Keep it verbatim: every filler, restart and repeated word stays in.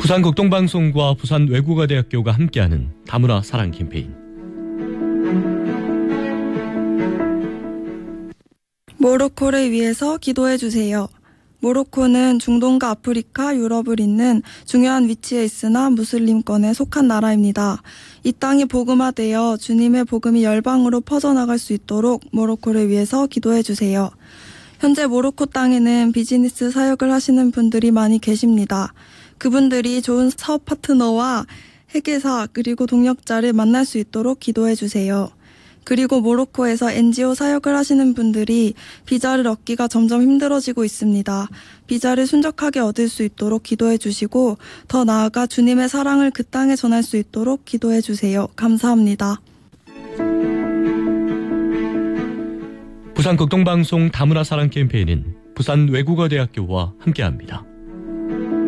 부산극동방송과 부산외국어대학교가 함께하는 다문화 사랑 캠페인. 모로코를 위해서 기도해주세요. 모로코는 중동과 아프리카, 유럽을 잇는 중요한 위치에 있으나 무슬림권에 속한 나라입니다. 이 땅이 복음화되어 주님의 복음이 열방으로 퍼져나갈 수 있도록 모로코를 위해서 기도해주세요. 현재 모로코 땅에는 비즈니스 사역을 하시는 분들이 많이 계십니다. 그분들이 좋은 사업 파트너와 회계사 그리고 동력자를 만날 수 있도록 기도해주세요. 그리고 모로코에서 엔지오 사역을 하시는 분들이 비자를 얻기가 점점 힘들어지고 있습니다. 비자를 순적하게 얻을 수 있도록 기도해 주시고 더 나아가 주님의 사랑을 그 땅에 전할 수 있도록 기도해 주세요. 감사합니다. 부산극동방송 다문화 사랑 캠페인은 부산외국어대학교와 함께합니다.